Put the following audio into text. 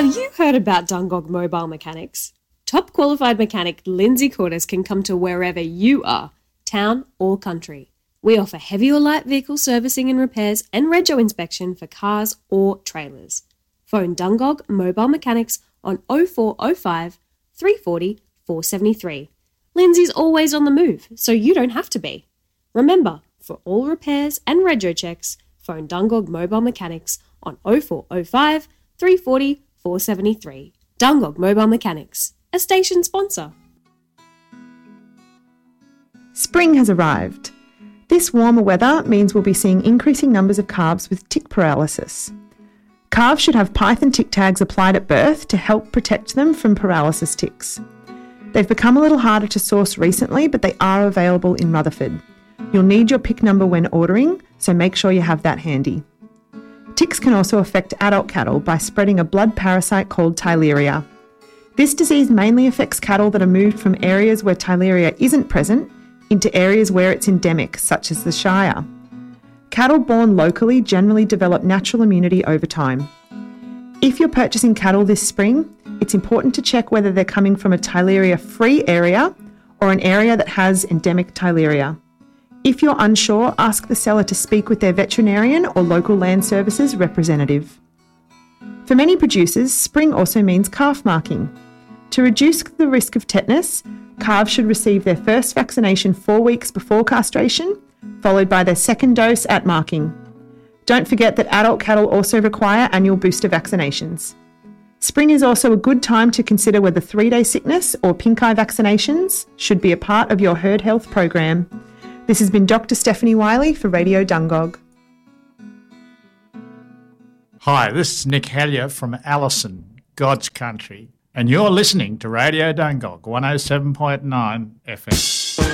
Have you heard about Dungog Mobile Mechanics? Top qualified mechanic Lindsay Cordes can come to wherever you are, town or country. We offer heavy or light vehicle servicing and repairs and rego inspection for cars or trailers. Phone Dungog Mobile Mechanics on 0405 340 473. Lindsay's always on the move, so you don't have to be. Remember, for all repairs and rego checks, phone Dungog Mobile Mechanics on 0405 340 473. Dungog Mobile Mechanics, a station sponsor. Spring has arrived. This warmer weather means we'll be seeing increasing numbers of calves with tick paralysis. Calves should have python tick tags applied at birth to help protect them from paralysis ticks. They've become a little harder to source recently, but they are available in Rutherford. You'll need your pick number when ordering, so make sure you have that handy. Ticks can also affect adult cattle by spreading a blood parasite called Theileria. This disease mainly affects cattle that are moved from areas where Theileria isn't present into areas where it's endemic, such as the Shire. Cattle born locally generally develop natural immunity over time. If you're purchasing cattle this spring, it's important to check whether they're coming from a Theileria-free area or an area that has endemic Theileria. If you're unsure, ask the seller to speak with their veterinarian or local land services representative. For many producers, spring also means calf marking. To reduce the risk of tetanus, calves should receive their first vaccination 4 weeks before castration, followed by their second dose at marking. Don't forget that adult cattle also require annual booster vaccinations. Spring is also a good time to consider whether 3-day sickness or pink eye vaccinations should be a part of your herd health program. This has been Dr. Stephanie Wiley for Radio Dungog. Hi, this is Nick Hellier from Allison, God's Country, and you're listening to Radio Dungog 107.9 FM.